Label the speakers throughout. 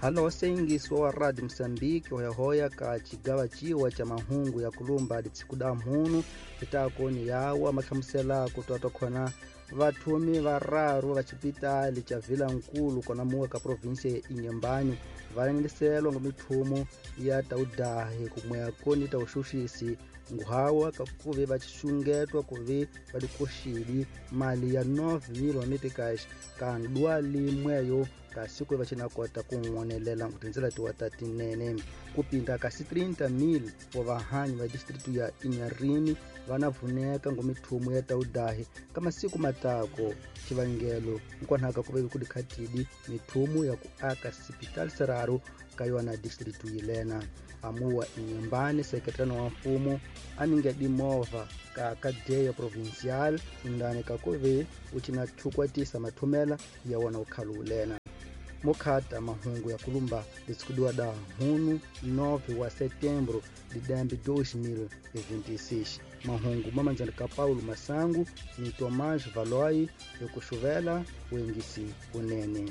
Speaker 1: Halo sengiso wa Radio Msambiki hoya ka chigawa chiwa cha mahungu ya kulumba ditikuda mhunu itakoni yawa makhamsela kutotokona vatumi vararu vachipitali cha Vila Nkulu kona muwa ka province ya Inyambani valaniliselwa ngomithumu ya taudahi kumwea koni taushushisi nguhawa kakuvi vachishungetwa kuvi valikoshidi mali ya 9 miliyoni metikash kandwa limweyo kasiku vachinakota kungonelela kutinzela tiwatati nene kupinda kasi 30,000 wavahanyi va distritu ya Inyarini vanavuneka ngomithumu ya taudahi kama siku matako chivangelo nkonhaka kuvevi kulikhatidi mithumu ya kuaka sipitali sararu kaywa na distritu yilena amuwa Inyambani sekretariano wa mfumo aningedi mova ka kadeya provincial indani kakuve uchinathukwatisa mathumela ya wana ukhalulena mukhata mahungu ya kulumba litsikudwa da hunu 9 wa setembro de 2026 mahungu mamanzandika Paulo Masangu ni Tomás Valoi yokushuvela wengisi unene.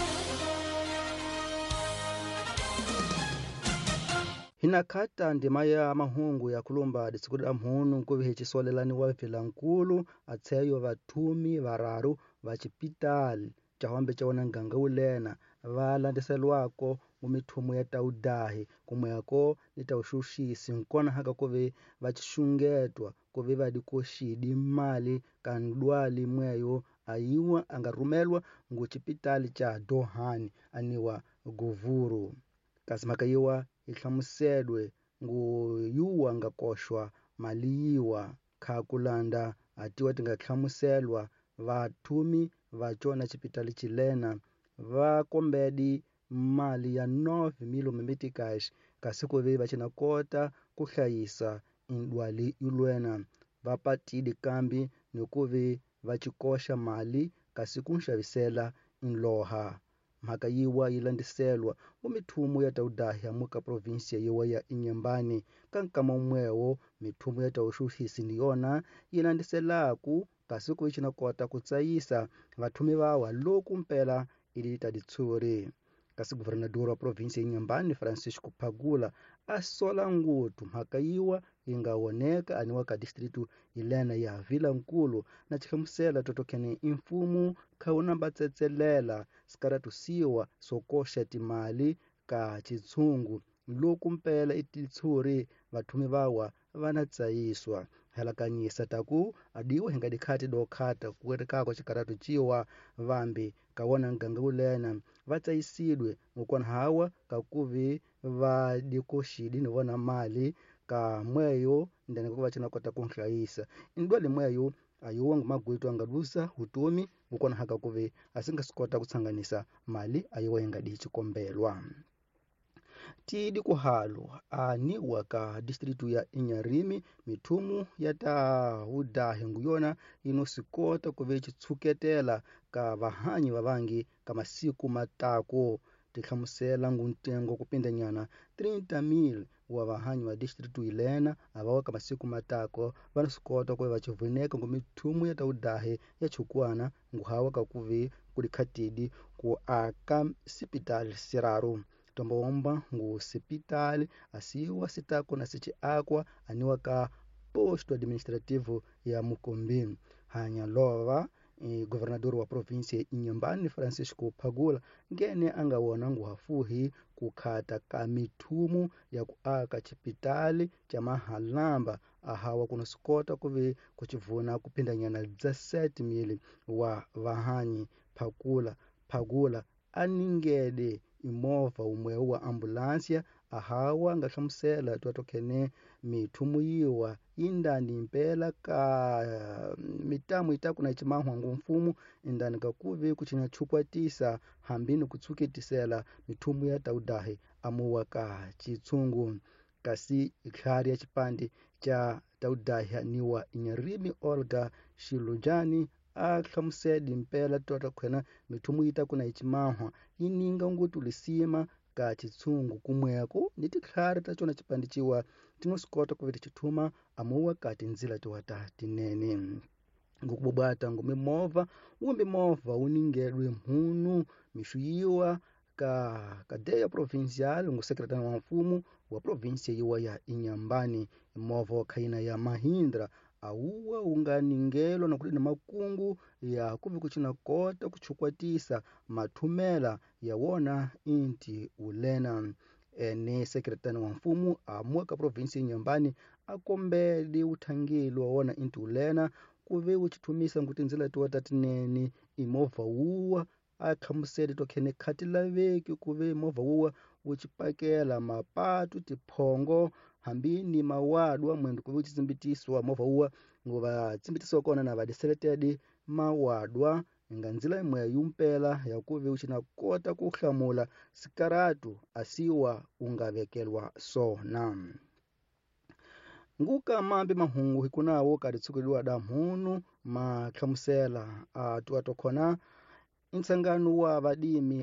Speaker 1: Hinakata ndima ya mahungu ya kulumba ditsikudwa mhunu kuvihe chisolelani wa Vila Nkulu atseyo vatumi vararu vachipitali chahombe chawana nganga ulena valandiselwako mumithumu ya taudahi kumweko nitaushushisi nkona haka kuvi vachishungetwa kuvi vadikoshidi mali kandwali mweyo ayiwa angarumelwa nguchipitali cha Dohani aniwa Guvuru kasimaka yiwa ihlamusedwe nguyuwa ngakoshwa maliyiwa khakulanda atiwa tingahlamuselwa vatumi vachona chipitali chilena vakombedi mali ya 9 miliyoni metikash kasikuvi vachinakota kuhlayisa indwali ulwena vapatidi kambi nikuvi vachikosha mali kasikunshavisela inloha mhaka yiwa ilandiselwa mumithumu ya taudahi amuka provinsia yiwa ya Inyambani kankama umwewo mithumu ya taushuhisi ndiyona ilandiselaku kasiku vichinakota kutsayisa vathumi vawa loku mpela ili taditsuri kasi guvernador wa provinsia ya Inyambani Francisco Phagula asola ngutu mhaka yiwa ingawoneka aniwa ka distritu ilena ya Vila Nkulu na chihlamusela totokene imfumu khawunambatsetselela sikaratusiwa sokosha timali ka chitsungu loku mpela ititsuri vathumi vawa vanatsayiswa halakanyisa taku adiwa hingadikhati dokhata kuwerekako chikaratu chiwa vambi kawona nganga ulena vatsayisidwe ngukona hawa kakuvi vadikoshidi nivona mali ka mweyo ndani kuva vachinakota kunhlayisa indwali mweyo ayuwa ngumagwitu angalusa hutumi ngukona haka kuvi asingasikota kutsanganisa mali ayuwa ingadi chikombelwa tidi kuhalo aniwa ka distritu ya Inyarimi mithumu yata udahi nguyona inosikota kuve chitsuketela ka vahanyi vavangi kama siku matako tikhamusela nguntengo kupinda nyana 30,000 wa vahanyi wa distritu ilena avawa kama siku matako vanasikota kuve vachivuneka ngumithumu yata udahi ya chukwana nguhawa kakuvi kulikhatidi ku aka sipitali siraru tombomba ngu sipitali asiwa sitako na sichi akwa aniwa ka posto administrativo ya Mukombini hanya lova governador wa provinsia ya Inyambani Francisco Phagula ngene angawona nguhafuhi kukhata ka mithumu ya kuaka chipitali cha Mahalamba ahawa kunosikota kuvi kuchivuna kupinda nyana 17,000 wa vahanyi Phagula aningede imova umwewo wa ambulansia ahawa ngahlamusela twatokene mithumu yiwa indani impela ka mitamu itaku na ichimahwa ngumfumu indani kakuvi kuchinyachukwatisa hambini kutsukitisela mithumu ya taudahi amuwa ka chitsungu kasi ikhari ya chipandi cha taudahi aniwa Inyarimi Olga Shilujani ahlamusedi mpela totakwena mithumu itaku na ichimahwa ininga ngutu lisima ka chitsungu kumweko nitikhari tachona chipandi chiwa tinosikota kuvi tichithuma amuwa kati nzila tiwata tinene ngukububwata ngumimova uningedwe mhunu mishuyiwa cadeia provincial ngusekretari wa mfumu wa província iwa ya Inhambane imova wakhaina ya Mahindra auwa unganingelo na kuti na makungu ya kuvi kuchina kota kuchukwatisa mathumela ya wona inti ulena. Ni sekretari wa mfumu amuka província Inhambane akombeli uthangilo wa wona inti ulena kuve uchithumisa nguti nzila tiwa tatineni imova uwa akhamusele tokhene khati laveki kuve imova uwa uchipakela mapatu tiphongo hambini mawadwa mwendo kuve uchizimbitiswa mova uwa nguva tsimbitiswa kona na vadiseletedi mawadwa nga nzila imwe yumpela yakuve uchina kota kuhlamula sikaratu asiwa ungavekelwa sona. Nguka mambe mahungu hikunawo kaditsukiliwa da mhunu maklamusela tuwatokhona insangano wa vadimi